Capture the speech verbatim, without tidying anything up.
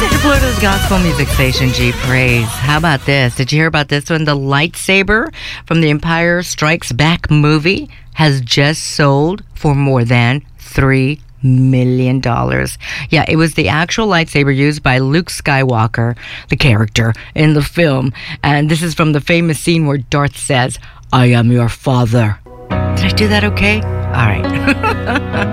Florida's gospel music station, G Praise. How about this? Did you hear about this one? The lightsaber from the Empire Strikes Back movie has just sold for more than three million dollars. Yeah, it was the actual lightsaber used by Luke Skywalker, the character in the film. And this is from the famous scene where Darth says, "I am your father." Did I do that okay? All right.